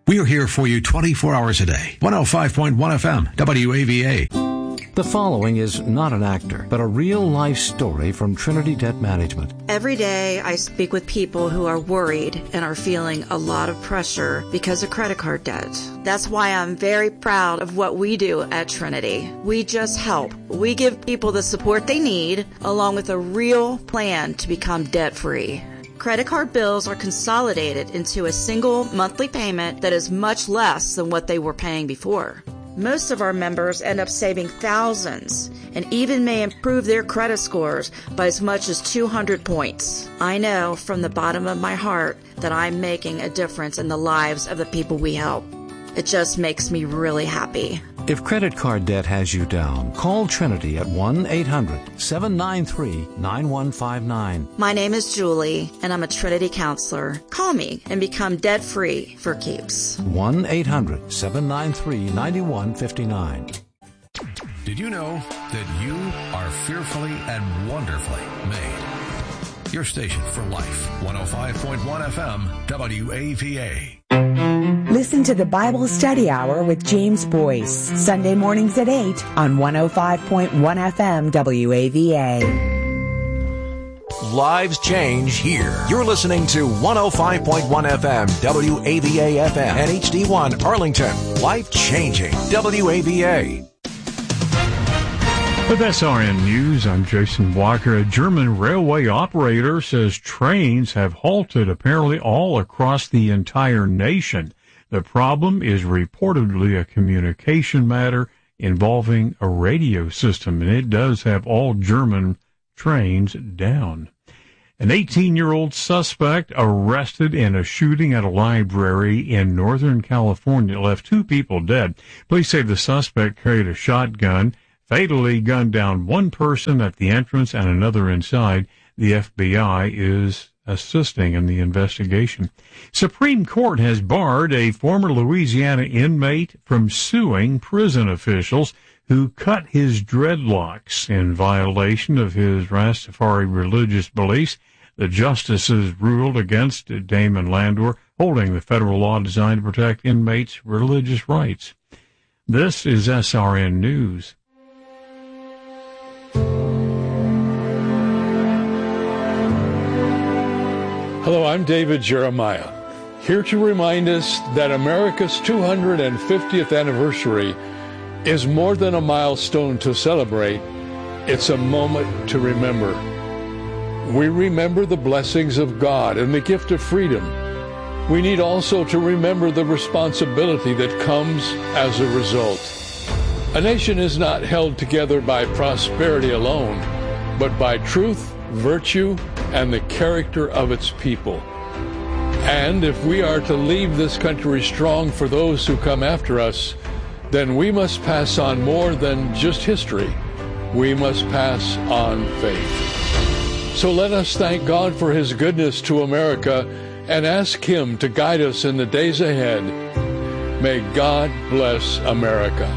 We're here for you 24 hours a day. 105.1 FM, WAVA. The following is not an actor, but a real-life story from Trinity Debt Management. Every day I speak with people who are worried and are feeling a lot of pressure because of credit card debt. That's why I'm very proud of what we do at Trinity. We just help. We give people the support they need, along with a real plan to become debt-free. Credit card bills are consolidated into a single monthly payment that is much less than what they were paying before. Most of our members end up saving thousands and even may improve their credit scores by as much as 200 points. I know from the bottom of my heart that I'm making a difference in the lives of the people we help. It just makes me really happy. If credit card debt has you down, call Trinity at 1-800-793-9159. My name is Julie, and I'm a Trinity counselor. Call me and become debt-free for keeps. 1-800-793-9159. Did you know that you are fearfully and wonderfully made? Your station for life, 105.1 FM, WAVA. Listen to the Bible Study Hour with James Boyce, Sunday mornings at 8 on 105.1 FM WAVA. Lives change here. You're listening to 105.1 FM WAVA FM and HD1 Arlington. Life changing WAVA. With SRN News, I'm Jason Walker. A German railway operator says trains have halted apparently all across the entire nation. The problem is reportedly a communication matter involving a radio system, and it does have all German trains down. An 18-year-old suspect arrested in a shooting at a library in Northern California left 2 people dead. Police say the suspect carried a shotgun, fatally gunned down one person at the entrance and another inside. The FBI is assisting in the investigation. Supreme Court has barred a former Louisiana inmate from suing prison officials who cut his dreadlocks in violation of his Rastafari religious beliefs. The justices ruled against Damon Landor, holding the federal law designed to protect inmates' religious rights. This is SRN News. Hello, I'm David Jeremiah, here to remind us that America's 250th anniversary is more than a milestone to celebrate. It's a moment to remember. We remember the blessings of God and the gift of freedom. We need also to remember the responsibility that comes as a result. A nation is not held together by prosperity alone, but by truth, virtue, and the character of its people. And if we are to leave this country strong for those who come after us, then we must pass on more than just history. We must pass on faith. So let us thank God for His goodness to America and ask Him to guide us in the days ahead. May God bless America.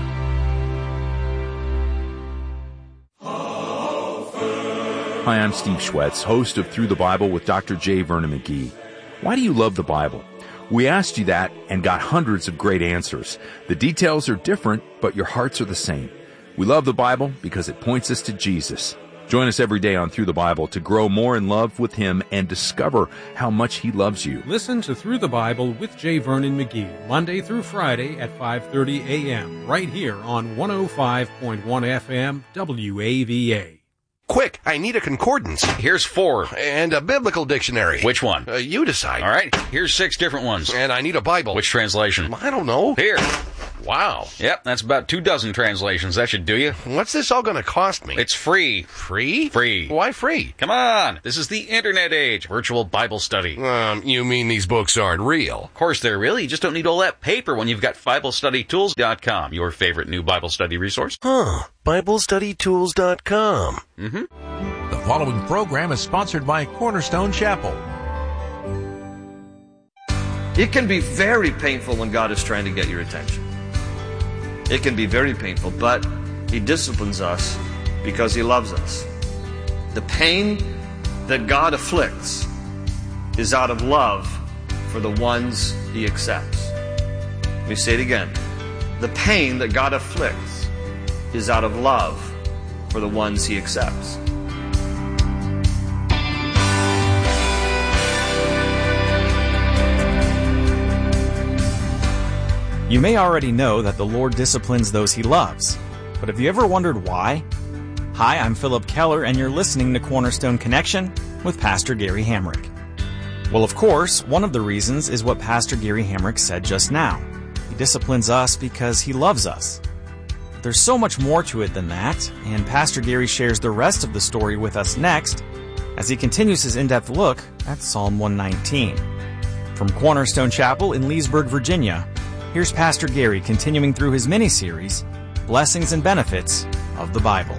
Hi, I'm Steve Schwetz, host of Through the Bible with Dr. J. Vernon McGee. Why do you love the Bible? We asked you that and got hundreds of great answers. The details are different, but your hearts are the same. We love the Bible because it points us to Jesus. Join us every day on Through the Bible to grow more in love with Him and discover how much He loves you. Listen to Through the Bible with J. Vernon McGee, Monday through Friday at 5:30 a.m., right here on 105.1 FM WAVA. Quick, I need a concordance. Here's 4. And a biblical dictionary. Which one? You decide. All right, here's 6 different ones. And I need a Bible. Which translation? I don't know. Here. Wow. Yep, that's about 24 translations. That should do you. What's this all going to cost me? It's free. Free? Free. Why free? Come on. This is the internet age. Virtual Bible study. You mean these books aren't real? Of course they're real. You just don't need all that paper when you've got BibleStudyTools.com, your favorite new Bible study resource. BibleStudyTools.com. The following program is sponsored by Cornerstone Chapel. It can be very painful when God is trying to get your attention. It can be very painful, but He disciplines us because He loves us. The pain that God afflicts is out of love for the ones He accepts. Let me say it again. The pain that God afflicts is out of love for the ones He accepts. You may already know that the Lord disciplines those He loves, but have you ever wondered why? Hi, I'm Philip Keller, and you're listening to Cornerstone Connection with Pastor Gary Hamrick. Well, of course, one of the reasons is what Pastor Gary Hamrick said just now. He disciplines us because He loves us. But there's so much more to it than that, and Pastor Gary shares the rest of the story with us next as he continues his in-depth look at Psalm 119. From Cornerstone Chapel in Leesburg, Virginia, here's Pastor Gary continuing through his mini-series, Blessings and Benefits of the Bible.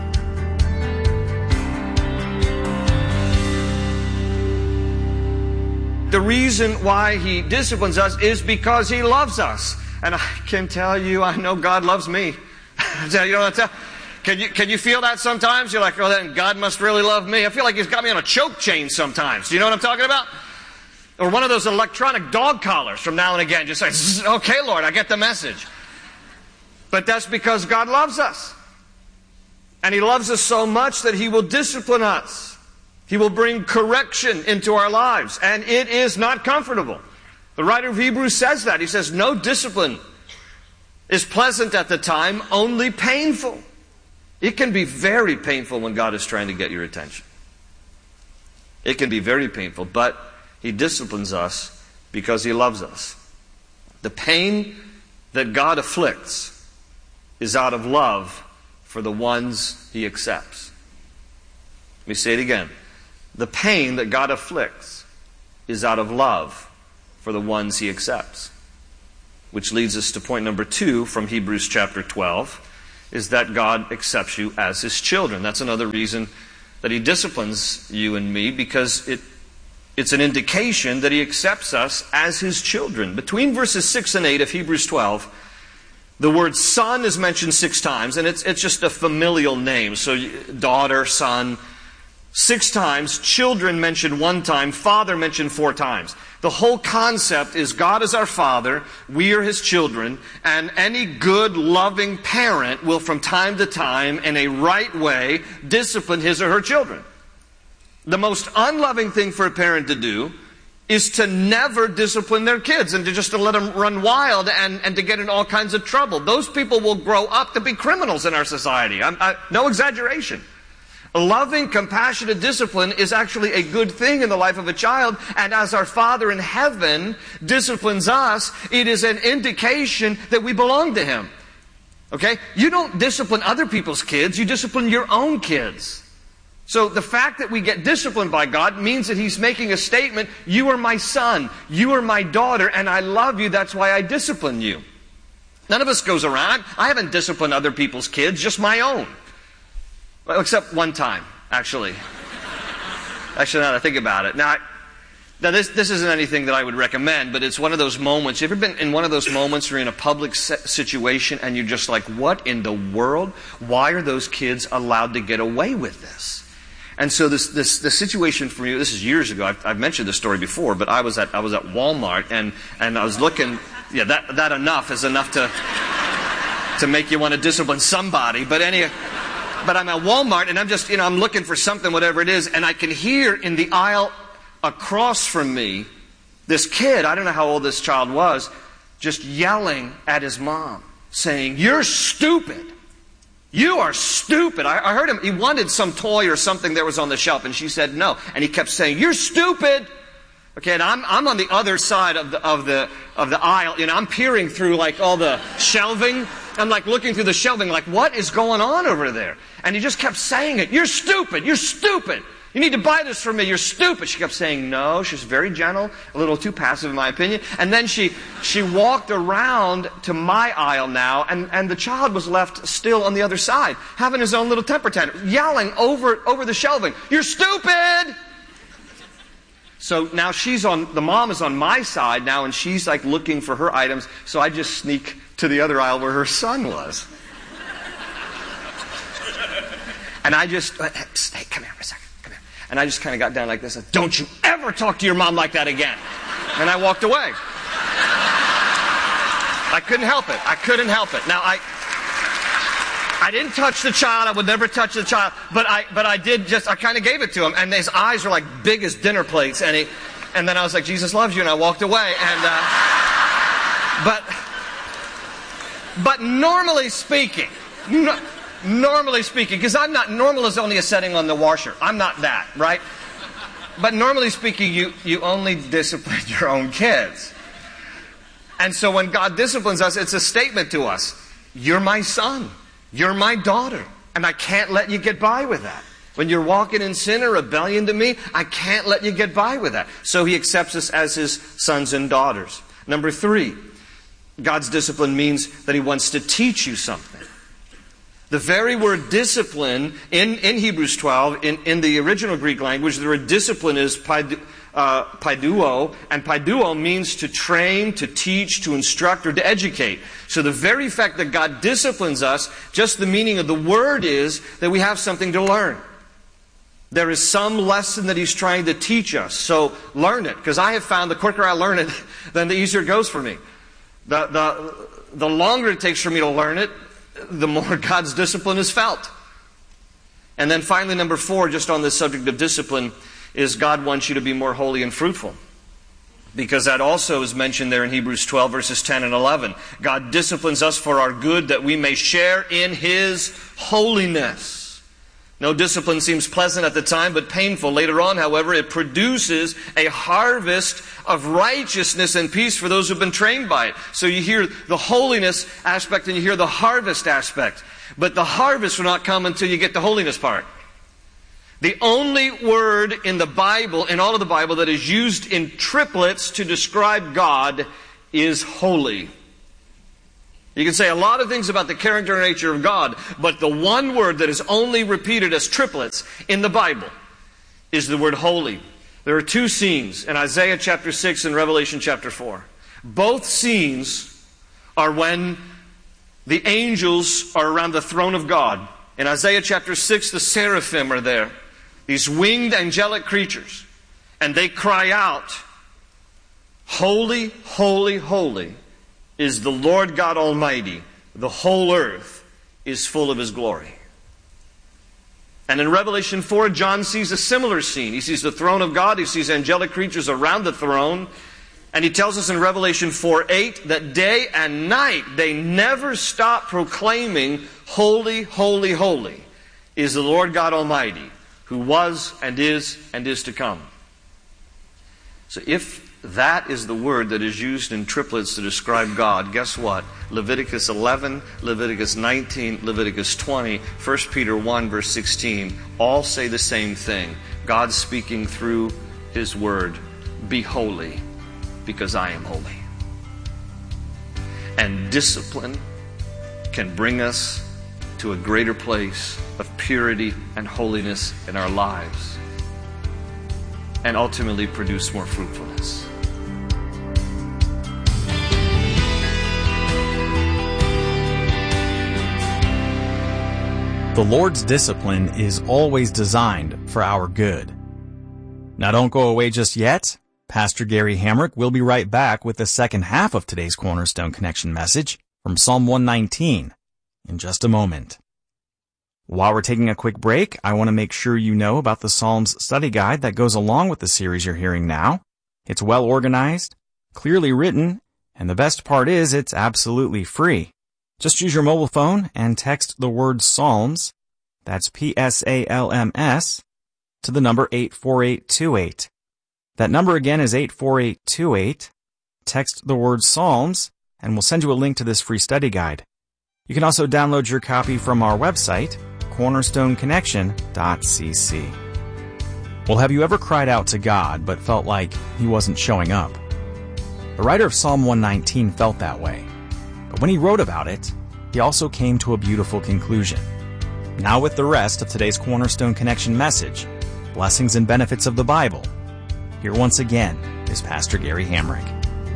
The reason why He disciplines us is because He loves us. And I can tell you, I know God loves me. Can you feel that sometimes? You're like, oh, then God must really love me. I feel like He's got me on a choke chain sometimes. Do you know what I'm talking about? Or one of those electronic dog collars from now and again. Just like, okay, Lord, I get the message. But that's because God loves us. And He loves us so much that He will discipline us. He will bring correction into our lives. And it is not comfortable. The writer of Hebrews says that. He says, no discipline is pleasant at the time, only painful. It can be very painful when God is trying to get your attention. It can be very painful, but He disciplines us because He loves us. The pain that God afflicts is out of love for the ones He accepts. Let me say it again. The pain that God afflicts is out of love for the ones He accepts. Which leads us to point number 2 from Hebrews chapter 12, is that God accepts you as His children. That's another reason that He disciplines you and me, because it's an indication that He accepts us as His children. Between verses 6 and 8 of Hebrews 12, the word son is mentioned 6 times, and it's just a familial name. So daughter, son, 6 times. Children mentioned 1 time. Father mentioned 4 times. The whole concept is God is our Father, we are His children, and any good, loving parent will from time to time, in a right way, discipline his or her children. The most unloving thing for a parent to do is to never discipline their kids and to let them run wild and to get in all kinds of trouble. Those people will grow up to be criminals in our society. No exaggeration. A loving, compassionate discipline is actually a good thing in the life of a child. And as our Father in heaven disciplines us, it is an indication that we belong to Him. Okay? You don't discipline other people's kids, you discipline your own kids. So the fact that we get disciplined by God means that He's making a statement, you are my son, you are my daughter, and I love you, that's why I discipline you. None of us goes around, I haven't disciplined other people's kids, just my own. Well, except 1 time, actually. Actually, now that I think about it. Now this isn't anything that I would recommend, but it's one of those moments. You ever been in one of those moments where you're in a public situation and you're just like, what in the world? Why are those kids allowed to get away with this? And so the situation for me, this is years ago. I've mentioned this story before, but I was at Walmart and I was looking. Yeah, that enough is enough to make you want to discipline somebody. But I'm at Walmart and I'm just, I'm looking for something, whatever it is, and I can hear in the aisle across from me, this kid, I don't know how old this child was, just yelling at his mom, saying, "You're stupid. You are stupid." I heard him, he wanted some toy or something that was on the shelf, and she said no. And he kept saying, "You're stupid." Okay, and I'm on the other side of the aisle, I'm peering through like all the shelving. I'm like looking through the shelving, like, what is going on over there? And he just kept saying it. "You're stupid. You're stupid. You need to buy this for me. You're stupid." She kept saying no. She was very gentle, a little too passive in my opinion. And then she walked around to my aisle now, and the child was left still on the other side, having his own little temper tantrum, yelling over the shelving, "You're stupid!" So now the mom is on my side now, and she's like looking for her items. So I just sneak to the other aisle where her son was. And I just, "Hey, come here for a second, come here." And I just kind of got down like this, and, "Don't you ever talk to your mom like that again." And I walked away. I couldn't help it. I couldn't help it. Now, I didn't touch the child. I would never touch the child. But I did just, I kind of gave it to him. And his eyes were like big as dinner plates. And then I was like, Jesus loves you. And I walked away. But normally speaking, because I'm not, normal is only a setting on the washer. I'm not that, right? But normally speaking, you only discipline your own kids. And so when God disciplines us, it's a statement to us. You're my son. You're my daughter. And I can't let you get by with that. When you're walking in sin or rebellion to me, I can't let you get by with that. So He accepts us as His sons and daughters. Number 3, God's discipline means that He wants to teach you something. The very word discipline in Hebrews 12, in the original Greek language, the word discipline is paiduo, and paiduo means to train, to teach, to instruct, or to educate. So the very fact that God disciplines us, just the meaning of the word is that we have something to learn. There is some lesson that He's trying to teach us. So learn it, because I have found the quicker I learn it, then the easier it goes for me. The longer it takes for me to learn it, the more God's discipline is felt. And then finally, number 4, just on this subject of discipline, is God wants you to be more holy and fruitful. Because that also is mentioned there in Hebrews 12, verses 10 and 11. God disciplines us for our good, that we may share in His holiness. No discipline seems pleasant at the time, but painful. Later on, however, it produces a harvest of righteousness and peace for those who have been trained by it. So you hear the holiness aspect and you hear the harvest aspect. But the harvest will not come until you get the holiness part. The only word in the Bible, in all of the Bible, that is used in triplets to describe God is holy. You can say a lot of things about the character and nature of God, but the one word that is only repeated as triplets in the Bible is the word holy. There are 2 scenes in Isaiah chapter 6 and Revelation chapter 4. Both scenes are when the angels are around the throne of God. In Isaiah chapter 6, the seraphim are there. These winged angelic creatures. And they cry out, "Holy, holy, holy is the Lord God Almighty. The whole earth is full of His glory." And in Revelation 4, John sees a similar scene. He sees the throne of God. He sees angelic creatures around the throne. And he tells us in Revelation 4:8 that day and night they never stop proclaiming, "Holy, holy, holy is the Lord God Almighty, who was and is to come." So if that is the word that is used in triplets to describe God, guess what? Leviticus 11, Leviticus 19, Leviticus 20, 1 Peter 1, verse 16, all say the same thing. God speaking through His word, "Be holy, because I am holy." And discipline can bring us to a greater place of purity and holiness in our lives, and ultimately produce more fruitfulness. The Lord's discipline is always designed for our good. Now don't go away just yet. Pastor Gary Hamrick will be right back with the second half of today's Cornerstone Connection message from Psalm 119 in just a moment. While we're taking a quick break, I want to make sure you know about the Psalms study guide that goes along with the series you're hearing now. It's well organized, clearly written, and the best part is it's absolutely free. Just use your mobile phone and text the word Psalms, that's Psalms, to the number 84828. That number again is 84828. Text the word Psalms, and we'll send you a link to this free study guide. You can also download your copy from our website, cornerstoneconnection.cc. Well, have you ever cried out to God but felt like He wasn't showing up? The writer of Psalm 119 felt that way. But when he wrote about it, he also came to a beautiful conclusion. Now with the rest of today's Cornerstone Connection message, Blessings and Benefits of the Bible, here once again is Pastor Gary Hamrick.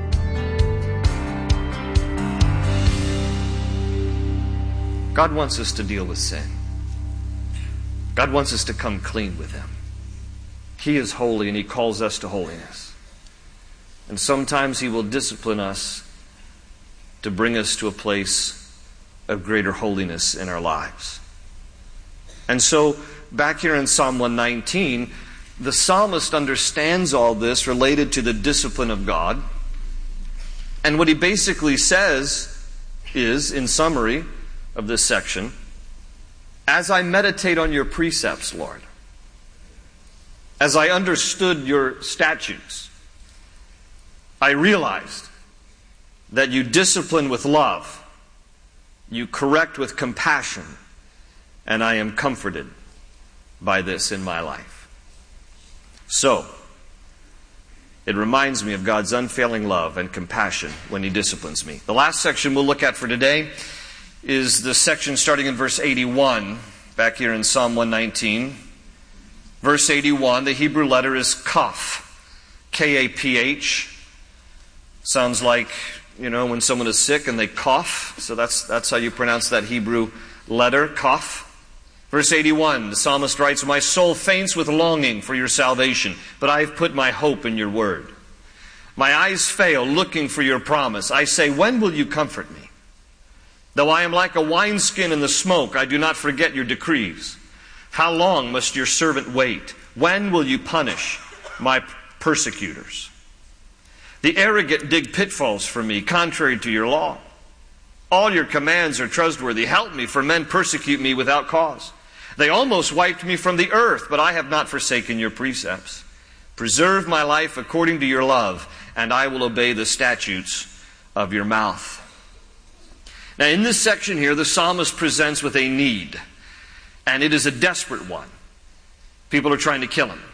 God wants us to deal with sin. God wants us to come clean with Him. He is holy and He calls us to holiness. And sometimes He will discipline us to bring us to a place of greater holiness in our lives. And so, back here in Psalm 119, the psalmist understands all this related to the discipline of God. And what he basically says is, in summary of this section, as I meditate on your precepts, Lord, as I understood your statutes, I realized that you discipline with love, you correct with compassion, and I am comforted by this in my life. So, it reminds me of God's unfailing love and compassion when He disciplines me. The last section we'll look at for today is the section starting in verse 81, back here in Psalm 119. Verse 81, the Hebrew letter is Kaf, K-A-P-H. Sounds like, when someone is sick and they cough. So that's how you pronounce that Hebrew letter, Kaf. Verse 81, the psalmist writes, my soul faints with longing for your salvation, but I have put my hope in your word. My eyes fail looking for your promise. I say, when will you comfort me? Though I am like a wineskin in the smoke, I do not forget your decrees. How long must your servant wait? When will you punish my persecutors? The arrogant dig pitfalls for me, contrary to your law. All your commands are trustworthy. Help me, for men persecute me without cause. They almost wiped me from the earth, but I have not forsaken your precepts. Preserve my life according to your love, and I will obey the statutes of your mouth. Now, in this section here, the psalmist presents with a need, and it is a desperate one. People are trying to kill him.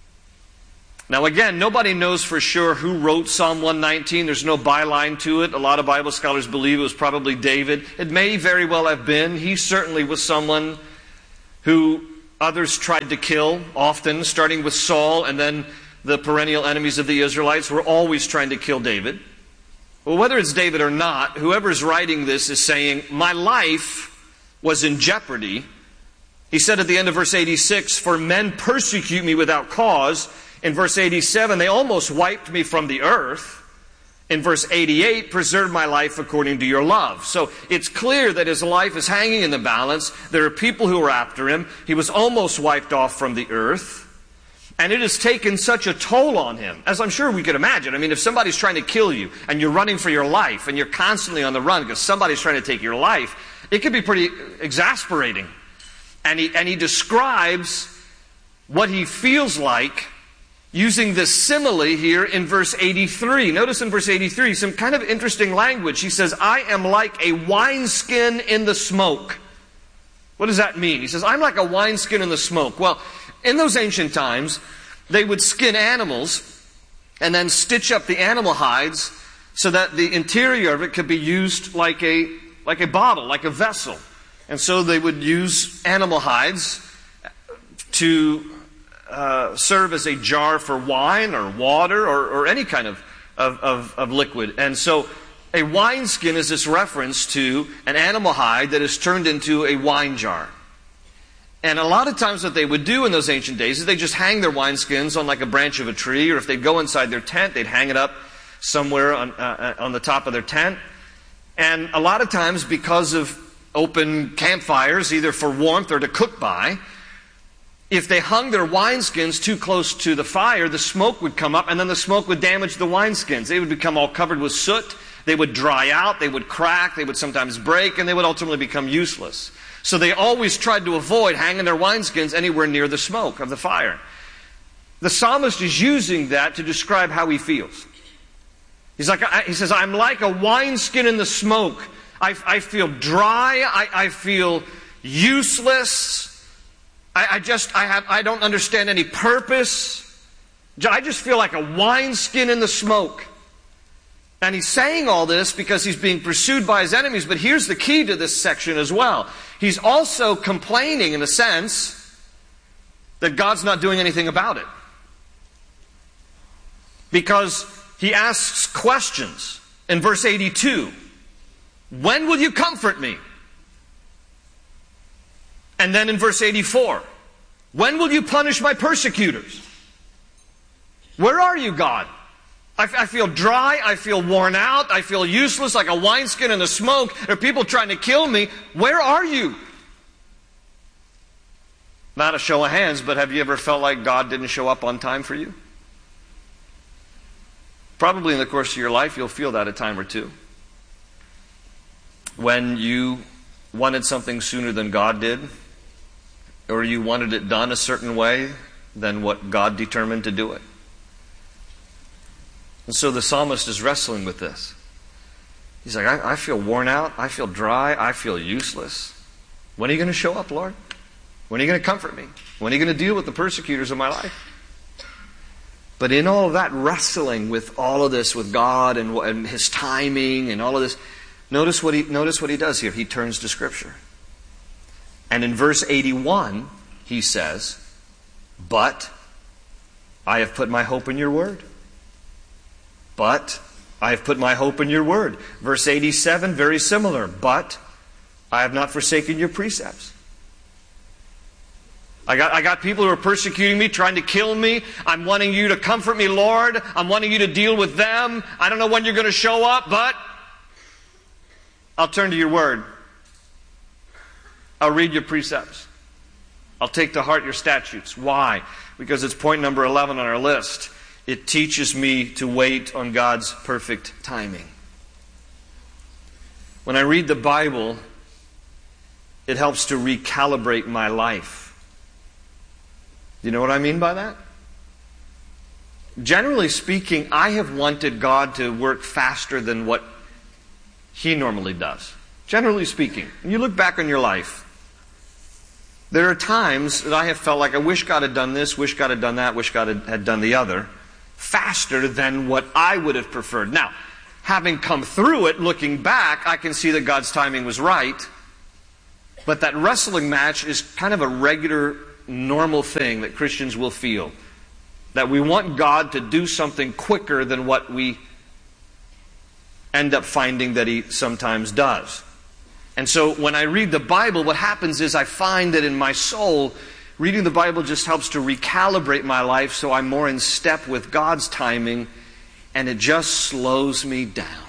Now again, nobody knows for sure who wrote Psalm 119. There's no byline to it. A lot of Bible scholars believe it was probably David. It may very well have been. He certainly was someone who others tried to kill, often, starting with Saul, and then the perennial enemies of the Israelites were always trying to kill David. Well, whether it's David or not, whoever's writing this is saying, my life was in jeopardy. He said at the end of verse 86, for men persecute me without cause. In verse 87, they almost wiped me from the earth. In verse 88, preserve my life according to your love. So it's clear that his life is hanging in the balance. There are people who are after him. He was almost wiped off from the earth. And it has taken such a toll on him, as I'm sure we could imagine. I mean, if somebody's trying to kill you and you're running for your life and you're constantly on the run because somebody's trying to take your life, it can be pretty exasperating. And he describes what he feels like using this simile here in verse 83. Notice in verse 83 some kind of interesting language. He says, I am like a wineskin in the smoke. What does that mean? He says, I'm like a wineskin in the smoke. Well, in those ancient times, they would skin animals and then stitch up the animal hides so that the interior of it could be used like a bottle, like a vessel. And so they would use animal hides to serve as a jar for wine or water or any kind of liquid. And so a wineskin is this reference to an animal hide that is turned into a wine jar. And a lot of times what they would do in those ancient days is they just hang their wineskins on like a branch of a tree, or if they'd go inside their tent, they'd hang it up somewhere on the top of their tent. And a lot of times, because of open campfires, either for warmth or to cook by, if they hung their wineskins too close to the fire, the smoke would come up, and then the smoke would damage the wineskins. They would become all covered with soot. They would dry out. They would crack. They would sometimes break, and they would ultimately become useless. So they always tried to avoid hanging their wineskins anywhere near the smoke of the fire. The psalmist is using that to describe how he feels. He says, I'm like a wineskin in the smoke. I feel dry. I feel useless. I don't understand any purpose. I just feel like a wineskin in the smoke. And he's saying all this because he's being pursued by his enemies. But here's the key to this section as well. He's also complaining, in a sense, that God's not doing anything about it. Because he asks questions. In verse 82, when will you comfort me? And then in verse 84, when will you punish my persecutors? Where are you, God? I feel dry. I feel worn out. I feel useless like a wineskin in the smoke. There are people trying to kill me. Where are you? Not a show of hands, but have you ever felt like God didn't show up on time for you? Probably in the course of your life, you'll feel that a time or two. When you wanted something sooner than God did, or you wanted it done a certain way than what God determined to do it. And so the psalmist is wrestling with this. He's like, I feel worn out. I feel dry. I feel useless. When are you going to show up, Lord? When are you going to comfort me? When are you going to deal with the persecutors of my life? But in all of that wrestling with all of this, with God and His timing and all of this, notice what he does here. He turns to Scripture. And in verse 81, he says, "But I have put my hope in your word." But I have put my hope in your word. Verse 87, very similar. "But I have not forsaken your precepts." I got people who are persecuting me, trying to kill me. I'm wanting you to comfort me, Lord. I'm wanting you to deal with them. I don't know when you're going to show up, but I'll turn to your word. I'll read your precepts. I'll take to heart your statutes. Why? Because it's point number 11 on our list. It teaches me to wait on God's perfect timing. When I read the Bible, it helps to recalibrate my life. Do you know what I mean by that? Generally speaking, I have wanted God to work faster than what He normally does. Generally speaking. When you look back on your life, there are times that I have felt like I wish God had done this, wish God had done that, wish God had done the other, faster than what I would have preferred. Now, having come through it, looking back, I can see that God's timing was right, but that wrestling match is kind of a regular, normal thing that Christians will feel. That we want God to do something quicker than what we end up finding that He sometimes does. And so when I read the Bible, what happens is I find that in my soul, reading the Bible just helps to recalibrate my life so I'm more in step with God's timing, and it just slows me down.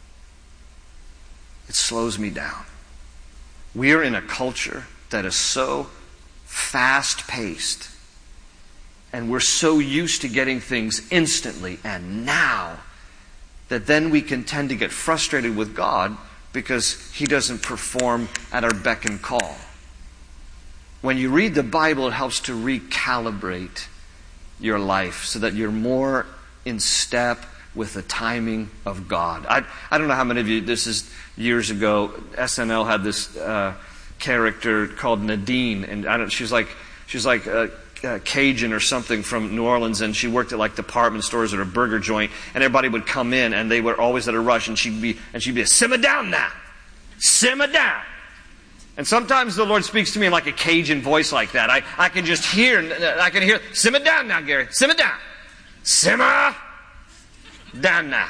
It slows me down. We are in a culture that is so fast-paced, and we're so used to getting things instantly and now, that then we can tend to get frustrated with God because He doesn't perform at our beck and call. When you read the Bible, it helps to recalibrate your life so that you're more in step with the timing of God. I don't know how many of you, this is years ago, SNL had this character called Nadine, and she's like Cajun or something from New Orleans, and she worked at like department stores at a burger joint, and everybody would come in and they were always at a rush, and she'd be simmer down now, simmer down. And sometimes the Lord speaks to me in like a Cajun voice like that. I can just hear, simmer down now, Gary, simmer down, simmer down now,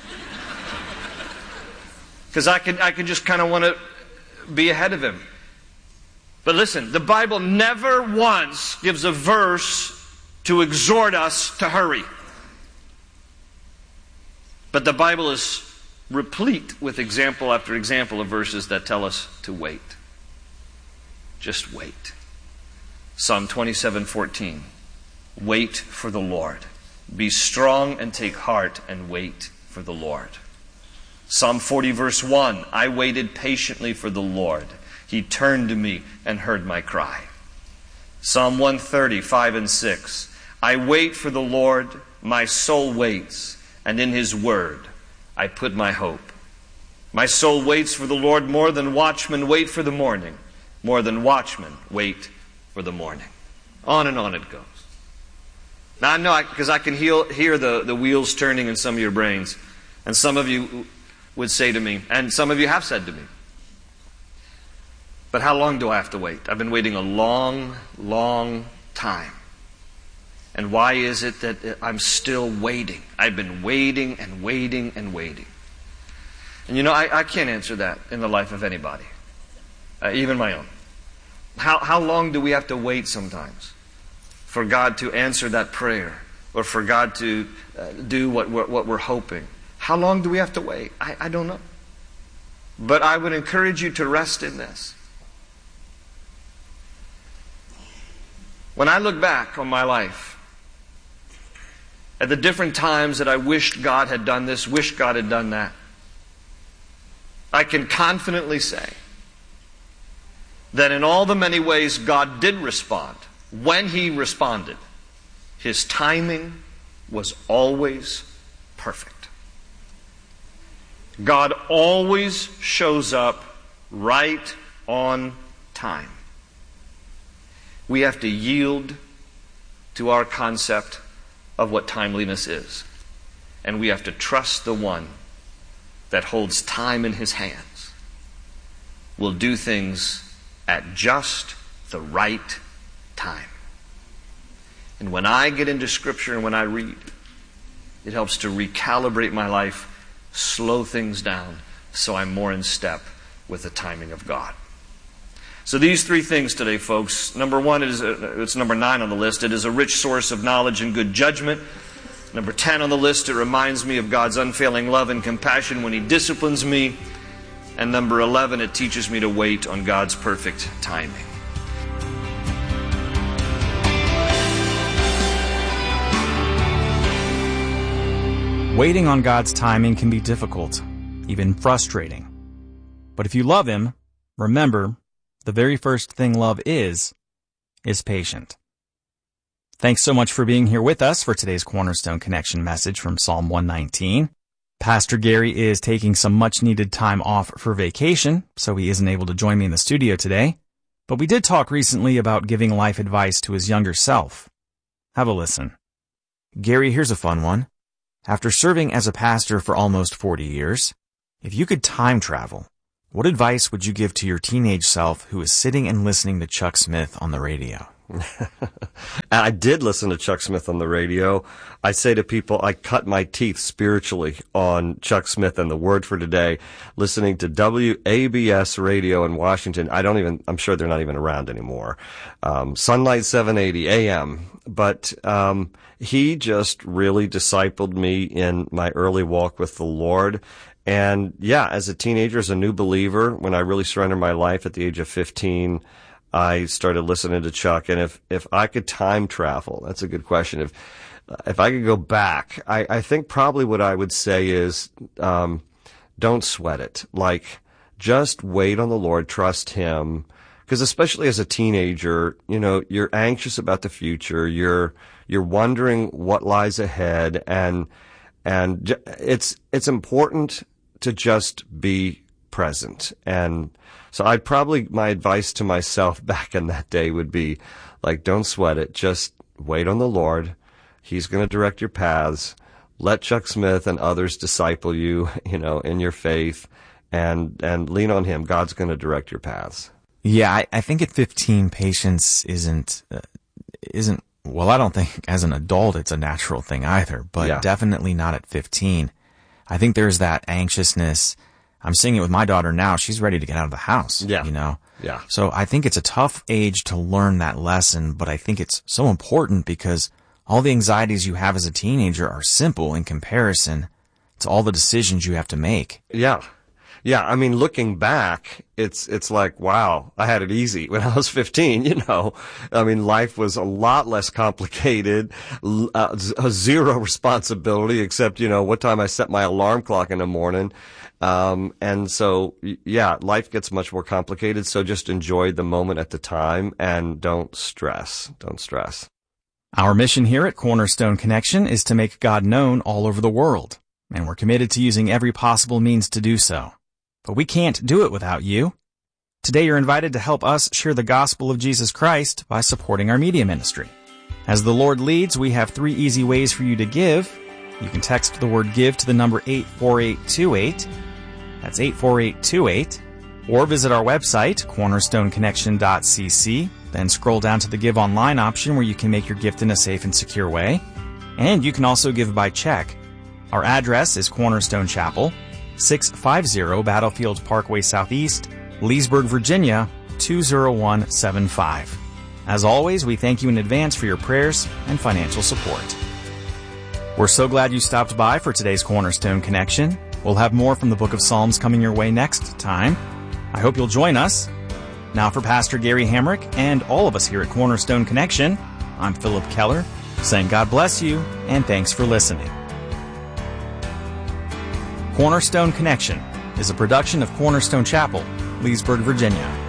because I can just kind of want to be ahead of Him. But listen, the Bible never once gives a verse to exhort us to hurry. But the Bible is replete with example after example of verses that tell us to wait. Just wait. Psalm 27:14. Wait for the Lord. Be strong and take heart and wait for the Lord. Psalm 40 verse 1. I waited patiently for the Lord. He turned to me and heard my cry. Psalm 130, 5 and 6. I wait for the Lord, my soul waits, and in His word I put my hope. My soul waits for the Lord more than watchmen wait for the morning, more than watchmen wait for the morning. On and on it goes. Now I know, because I can hear the wheels turning in some of your brains, and some of you would say to me, and some of you have said to me, but how long do I have to wait? I've been waiting a long, long time. And why is it that I'm still waiting? I've been waiting and waiting and waiting. And you know, I can't answer that in the life of anybody, even my own. How long do we have to wait sometimes for God to answer that prayer or for God to do what we're hoping. How long do we have to wait? I don't know. But I would encourage you to rest in this. When I look back on my life, at the different times that I wished God had done this, wished God had done that, I can confidently say that in all the many ways God did respond, when He responded, His timing was always perfect. God always shows up right on time. We have to yield to our concept of what timeliness is. And we have to trust the one that holds time in His hands, will do things at just the right time. And when I get into Scripture and when I read, it helps to recalibrate my life, slow things down, so I'm more in step with the timing of God. So these three things today, folks. Number one, it's number 9 on the list. It is a rich source of knowledge and good judgment. Number 10 on the list, it reminds me of God's unfailing love and compassion when He disciplines me. And number 11, it teaches me to wait on God's perfect timing. Waiting on God's timing can be difficult, even frustrating. But if you love Him, remember, the very first thing love is patient. Thanks so much for being here with us for today's Cornerstone Connection message from Psalm 119. Pastor Gary is taking some much-needed time off for vacation, so he isn't able to join me in the studio today. But we did talk recently about giving life advice to his younger self. Have a listen. Gary, here's a fun one. After serving as a pastor for almost 40 years, if you could time travel, what advice would you give to your teenage self who is sitting and listening to Chuck Smith on the radio? I did listen to Chuck Smith on the radio. I say to people, I cut my teeth spiritually on Chuck Smith and the Word for Today, listening to WABS radio in Washington. I'm sure they're not even around anymore. Sunlight 780 AM. But he just really discipled me in my early walk with the Lord. And yeah, as a teenager, as a new believer, when I really surrendered my life at the age of 15, I started listening to Chuck. And if I could time travel, that's a good question. If I could go back, I think probably what I would say is, don't sweat it. Like, just wait on the Lord, trust Him. Because especially as a teenager, you're anxious about the future. You're wondering what lies ahead. And it's important to just be present. And so my advice to myself back in that day would be, like, don't sweat it. Just wait on the Lord. He's going to direct your paths. Let Chuck Smith and others disciple you, in your faith, and lean on Him. God's going to direct your paths. Yeah, I think at 15, patience isn't, well, I don't think as an adult it's a natural thing either, but definitely not at 15. I think there's that anxiousness. I'm seeing it with my daughter now. She's ready to get out of the house, Yeah. So I think it's a tough age to learn that lesson, but I think it's so important because all the anxieties you have as a teenager are simple in comparison to all the decisions you have to make. Yeah. Yeah, I mean, looking back, it's like, wow, I had it easy when I was 15, I mean, life was a lot less complicated, zero responsibility except, what time I set my alarm clock in the morning. And so, yeah, life gets much more complicated, so just enjoy the moment at the time and don't stress. Our mission here at Cornerstone Connection is to make God known all over the world, and we're committed to using every possible means to do so. But we can't do it without you. Today you're invited to help us share the gospel of Jesus Christ by supporting our media ministry. As the Lord leads, we have 3 easy ways for you to give. You can text the word GIVE to the number 84828. That's 84828. Or visit our website, cornerstoneconnection.cc. Then scroll down to the Give Online option where you can make your gift in a safe and secure way. And you can also give by check. Our address is Cornerstone Chapel, 650 Battlefield Parkway Southeast, Leesburg, Virginia, 20175. As always, we thank you in advance for your prayers and financial support. We're so glad you stopped by for today's Cornerstone Connection. We'll have more from the book of Psalms coming your way next time. I hope you'll join us. Now for Pastor Gary Hamrick and all of us here at Cornerstone Connection, I'm Philip Keller, saying God bless you and thanks for listening. Cornerstone Connection is a production of Cornerstone Chapel, Leesburg, Virginia.